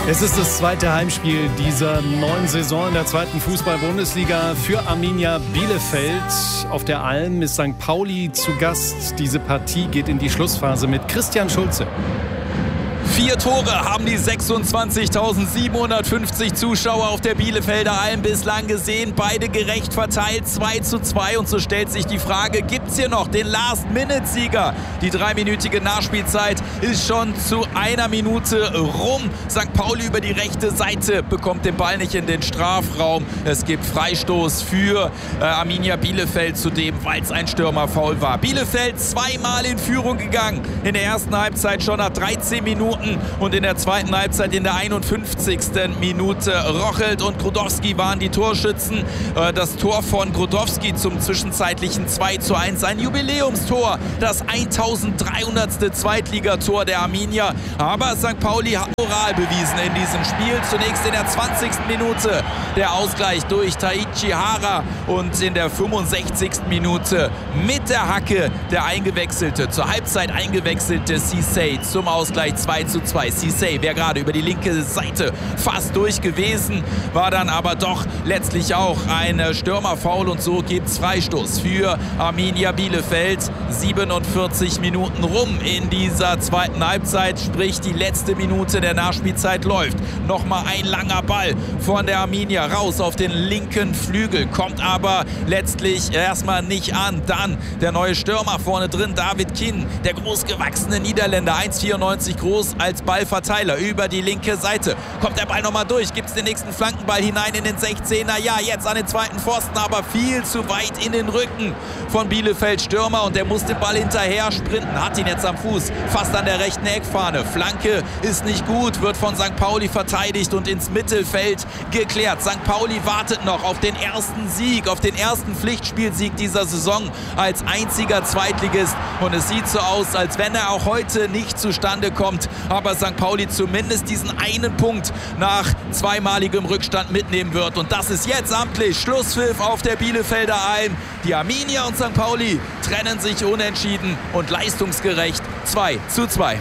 Es ist das zweite Heimspiel dieser neuen Saison in der zweiten Fußball-Bundesliga für Arminia Bielefeld. Auf der Alm ist St. Pauli zu Gast. Diese Partie geht in die Schlussphase mit Christian Schulze. 4 Tore haben die 26.750 Zuschauer auf der Bielefelder Alm bislang gesehen. Beide gerecht verteilt, 2:2. Und so stellt sich die Frage, gibt es hier noch den Last-Minute-Sieger? Die 3-minütige Nachspielzeit ist schon zu 1 Minute rum. St. Pauli über die rechte Seite bekommt den Ball nicht in den Strafraum. Es gibt Freistoß für Arminia Bielefeld, zudem, weil es ein Stürmerfoul war. Bielefeld zweimal in Führung gegangen. In der ersten Halbzeit schon nach 13 Minuten. Und in der zweiten Halbzeit in der 51. Minute Rochelt und Grudowski waren die Torschützen. Das Tor von Grudowski zum zwischenzeitlichen 2:1, ein Jubiläumstor, das 1300. Zweitligator der Arminia. Aber St. Pauli hat Moral bewiesen in diesem Spiel. Zunächst in der 20. Minute der Ausgleich durch Taichi Hara und in der 65. Minute mit der Hacke der eingewechselte, zur Halbzeit eingewechselte Cissé zum Ausgleich 2:2. Cissé wäre gerade über die linke Seite fast durch gewesen, war dann aber doch letztlich auch ein Stürmerfoul und so gibt es Freistoß für Arminia Bielefeld. 47 Minuten rum in dieser zweiten Halbzeit, sprich die letzte Minute der Nachspielzeit läuft. Nochmal ein langer Ball von der Arminia raus auf den linken Flügel, kommt aber letztlich erstmal nicht an. Dann der neue Stürmer vorne drin, David Kinn, der großgewachsene Niederländer, 1,94 groß, als Ballverteiler über die linke Seite. Kommt der Ball nochmal durch, gibt es den nächsten Flankenball hinein in den 16er. Ja, jetzt an den zweiten Pfosten, aber viel zu weit in den Rücken von Bielefeld Stürmer und der muss den Ball hinterher sprinten. Hat ihn jetzt am Fuß, fast an der rechten Eckfahne. Flanke ist nicht gut, wird von St. Pauli verteidigt und ins Mittelfeld geklärt. St. Pauli wartet noch auf den ersten Sieg, auf den ersten Pflichtspielsieg dieser Saison als einziger Zweitligist. Und es sieht so aus, als wenn er auch heute nicht zustande kommt. Aber St. Pauli zumindest diesen einen Punkt nach zweimaligem Rückstand mitnehmen wird. Und das ist jetzt amtlich. Schlusspfiff auf der Bielefelder Alm. Die Arminia und St. Pauli trennen sich unentschieden und leistungsgerecht 2:2.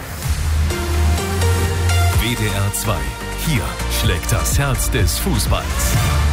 WDR 2. Hier schlägt das Herz des Fußballs.